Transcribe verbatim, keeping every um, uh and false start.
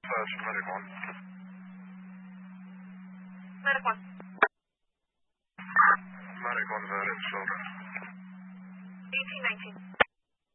Search medic one. Medic one. Medic one, Vernon, shoulder. eighteen nineteen.